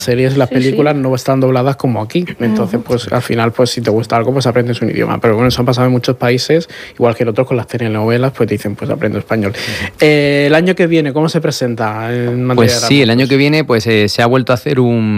series, las películas no están dobladas como aquí. Entonces, pues al final, pues si te gusta algo, pues aprendes un idioma. Pero bueno, eso ha pasado en muchos países, igual que en otros con las telenovelas, pues dicen, pues aprendo español. El año que viene, ¿cómo se presenta? Pues sí, el año que viene pues se ha vuelto a hacer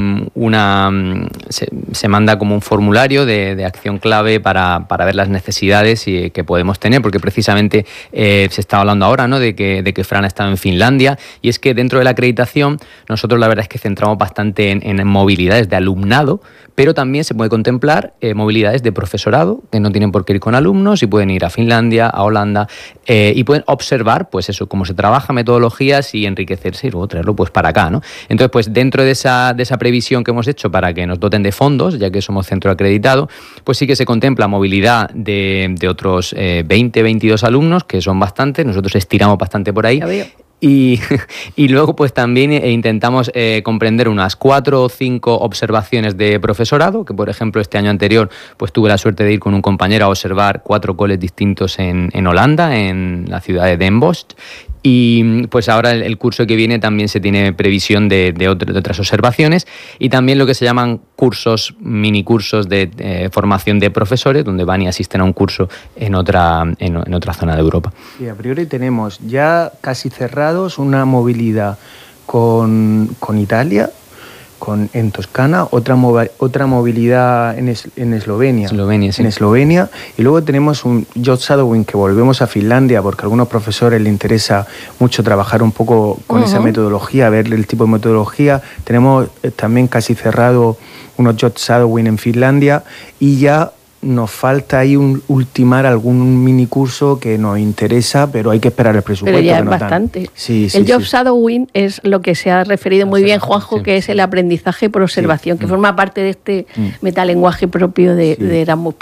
se manda como un formulario de acción clave para ver las necesidades que podemos tener, porque precisamente se está hablando ahora, ¿no?, de que Fran ha estado en Finlandia, y es que dentro de la acreditación nosotros la verdad es que centramos bastante en movilidades de alumnado, pero también se puede contemplar movilidades de profesorado, que no tienen por qué ir con alumnos y pueden ir a Finlandia, a Holanda, y pueden observar, pues eso, cómo se trabaja, metodologías, y enriquecerse y luego traerlo pues para acá, ¿no? Entonces, pues dentro de esa previsión que hemos hecho para que nos doten de fondos, ya que somos centro acreditado, pues sí que se contempla movilidad de otros 20, 22 alumnos, que son bastantes, nosotros estiramos bastante por ahí. Y luego pues también intentamos comprender unas 4 o 5 observaciones de profesorado, que por ejemplo este año anterior pues tuve la suerte de ir con un compañero a observar 4 coles distintos en Holanda, en la ciudad de Den Bosch. Y pues ahora el curso que viene también se tiene previsión de otras observaciones, y también lo que se llaman cursos, minicursos de formación de profesores, donde van y asisten a un curso en otra zona de Europa. Y a priori tenemos ya casi cerrados una movilidad con Italia, en Toscana, otra movilidad en Eslovenia. Sí. En Eslovenia. Y luego tenemos un job shadowing que volvemos a Finlandia, porque a algunos profesores les interesa mucho trabajar un poco con esa metodología, ver el tipo de metodología. Tenemos también casi cerrado unos job shadowing en Finlandia, y ya nos falta ahí ultimar algún mini curso que nos interesa, pero hay que esperar el presupuesto. Pero ya es bastante. El job shadowing es lo que se ha referido muy bien Juanjo, que es el aprendizaje por observación, que forma parte de este metalenguaje propio de Erasmus+.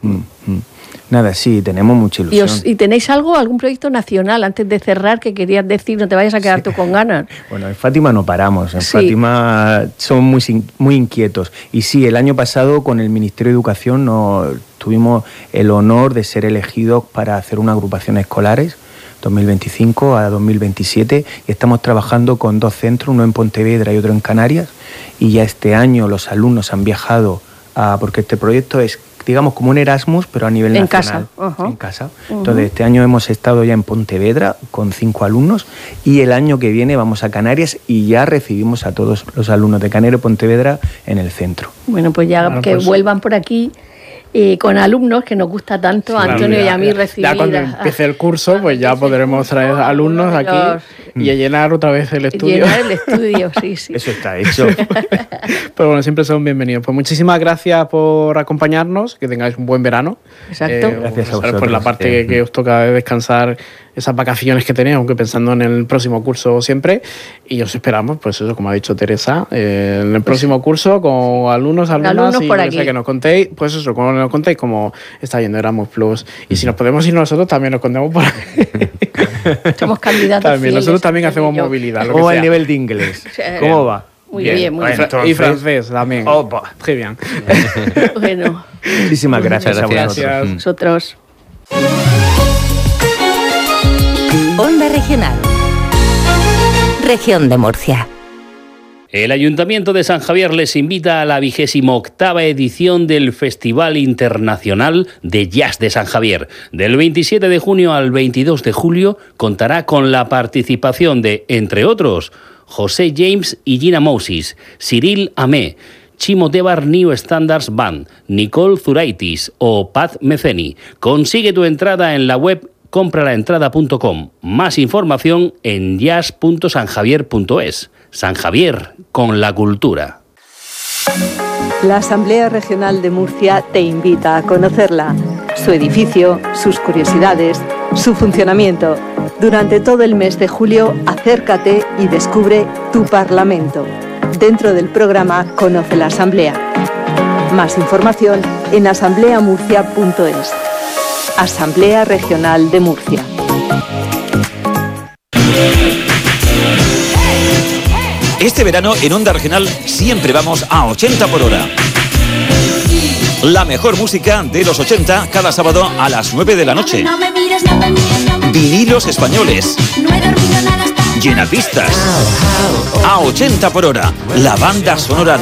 Nada, sí, tenemos mucha ilusión. ¿Y tenéis algún proyecto nacional, antes de cerrar, que querías decir? No te vayas a quedar tú con ganas. Bueno, en Fátima no paramos. En Fátima son muy inquietos. Y sí, el año pasado con el Ministerio de Educación tuvimos el honor de ser elegidos para hacer una agrupación escolares 2025 a 2027, y estamos trabajando con 2 centros, uno en Pontevedra y otro en Canarias, y ya este año los alumnos han viajado porque este proyecto es, digamos, como un Erasmus, pero a nivel nacional. En casa. Entonces, este año hemos estado ya en Pontevedra con 5 alumnos, y el año que viene vamos a Canarias y ya recibimos a todos los alumnos de Canarias y Pontevedra en el centro. Bueno, pues ya vuelvan por aquí. Con alumnos, que nos gusta tanto, a Antonio y a mí recibir. Ya cuando empiece el curso, pues ya podremos traer alumnos aquí y a llenar otra vez el estudio. Llenar el estudio, sí. Eso está hecho. Pero bueno, siempre son bienvenidos. Pues muchísimas gracias por acompañarnos, que tengáis un buen verano. Exacto. Gracias a vosotros. Por la parte que os toca de descansar, esas vacaciones que tenéis, aunque pensando en el próximo curso siempre, y os esperamos, pues eso, como ha dicho Teresa, en el próximo curso con alumnas y por aquí. Que nos contéis, pues eso, como nos contéis cómo está yendo Erasmus+, y si nos podemos ir nosotros también nos contemos por ahí. Somos candidatos también, fieles, nosotros también hacemos movilidad. ¿Cómo va el nivel de inglés? ¿Cómo va? Muy bien. Y francés también. Muy bien. Bueno. Muchísimas gracias a vosotros. Nosotros. Onda Regional. Región de Murcia. El Ayuntamiento de San Javier les invita a la 28ª edición del Festival Internacional de Jazz de San Javier. Del 27 de junio al 22 de julio contará con la participación de, entre otros, José James y Gina Moses, Cyril Amé, Chimo Tebar New Standards Band, Nicole Zuraitis o Pat Meceni. Consigue tu entrada en la web compralaentrada.com. Más información en jazz.sanjavier.es. San Javier, con la cultura. La Asamblea Regional de Murcia te invita a conocerla, su edificio, sus curiosidades, su funcionamiento. Durante todo el mes de julio, acércate y descubre tu Parlamento, dentro del programa Conoce la Asamblea. Más información en asambleamurcia.es. Asamblea Regional de Murcia. Este verano en Onda Regional siempre vamos a 80 por hora. La mejor música de los 80 cada sábado a las 9 de la noche. Vinilos españoles. No he dormido nada hasta Llenapistas. A 80 por hora, la banda sonora